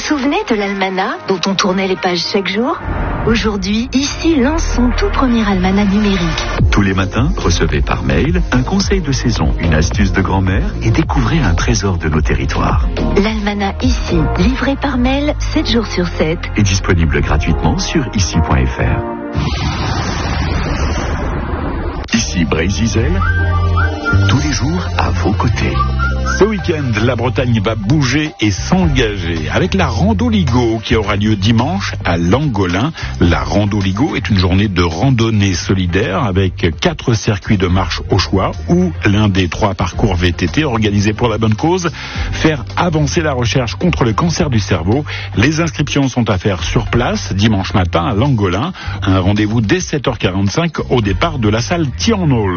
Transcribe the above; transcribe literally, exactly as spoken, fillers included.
souvenez de l'almanach dont on tournait les pages chaque jour ? Aujourd'hui, ici lance son tout premier almanach numérique. Tous les matins, recevez par mail un conseil de saison, une astuce de grand-mère et découvrez un trésor de nos territoires. L'almanach ici, livré par mail sept jours sur sept. Et disponible gratuitement sur ici point f r. Ici Brésil, tous les jours à vos côtés. Ce week-end, la Bretagne va bouger et s'engager avec la Rando-Ligo qui aura lieu dimanche à Langolin. La Rando-Ligo est une journée de randonnée solidaire avec quatre circuits de marche au choix ou l'un des trois parcours V T T organisés pour la bonne cause, faire avancer la recherche contre le cancer du cerveau. Les inscriptions sont à faire sur place dimanche matin à Langolin. Un rendez-vous dès sept heures quarante-cinq au départ de la salle Thionol.